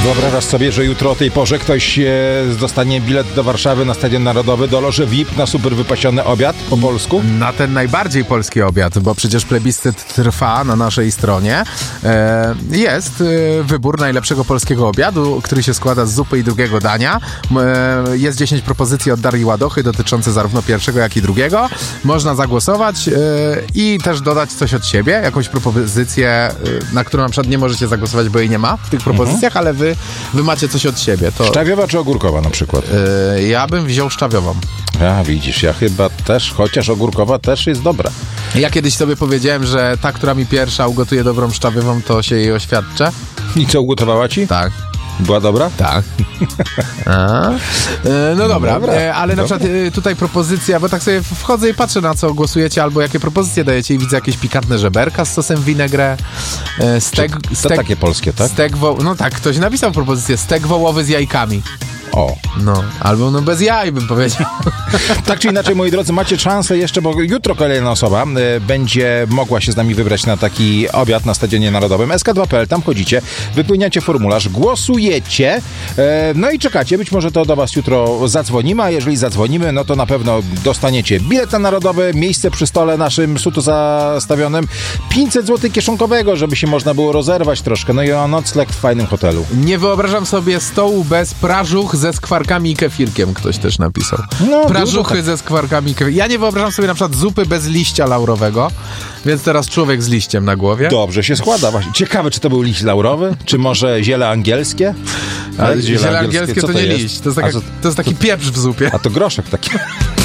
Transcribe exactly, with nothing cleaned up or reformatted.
Wyobrażasz sobie, że jutro o tej porze ktoś e, dostanie bilet do Warszawy na Stadion Narodowy, do loży V I P na super wypasiony obiad po polsku? Na ten najbardziej polski obiad, bo przecież plebiscyt trwa na naszej stronie. E, jest e, wybór najlepszego polskiego obiadu, który się składa z zupy i drugiego dania. E, jest dziesięć propozycji od Darii Ładochy dotyczące zarówno pierwszego, jak i drugiego. Można zagłosować e, i też dodać coś od siebie, jakąś propozycję, e, na którą na przykład nie możecie zagłosować, bo jej nie ma w tych propozycjach, mhm. ale wy, wy macie coś od siebie. To... Szczawiowa czy ogórkowa na przykład? E, ja bym wziął szczawiową. A, widzisz, ja chyba też, chociaż ogórkowa też jest dobra. Ja kiedyś sobie powiedziałem, że ta, która mi pierwsza ugotuje dobrą szczawiową, to się jej oświadczę. I co, ugotowała ci? Tak. Była dobra? Tak. A? E, no dobra, dobra. E, ale na dobra. przykład e, tutaj propozycja, bo tak sobie wchodzę i patrzę, na co głosujecie, albo jakie propozycje dajecie i widzę jakieś pikantne żeberka z sosem vinaigrette, e, stek, To stek, takie polskie, tak? Stek wo- no tak, ktoś napisał propozycję, stek wołowy z jajkami. O. No, albo no bez jaj bym powiedział. Tak czy inaczej, moi drodzy, macie szansę jeszcze, bo jutro kolejna osoba y, będzie mogła się z nami wybrać na taki obiad na Stadionie Narodowym. S K dwa kropka P L, tam chodzicie, wypełniacie formularz, głosujecie, y, no i czekacie. Być może to do was jutro zadzwonimy, a jeżeli zadzwonimy, no to na pewno dostaniecie bilet na Narodowy, miejsce przy stole naszym sutu zastawionym, pięćset złotych kieszonkowego, żeby się można było rozerwać troszkę, no i o nocleg w fajnym hotelu. Nie wyobrażam sobie stołu bez prażuch ze skwarkami i kefirkiem, ktoś też napisał. No, Prażuchy tak. ze skwarkami i kefirkiem. Ja nie wyobrażam sobie na przykład zupy bez liścia laurowego, więc teraz człowiek z liściem na głowie. Dobrze się składa właśnie. Ciekawe, czy to był liść laurowy, czy może ziele angielskie? Ale Tak, ziele angielskie co to nie jest? liść, to jest, A taka, co- to jest taki pieprz w zupie. A to groszek taki.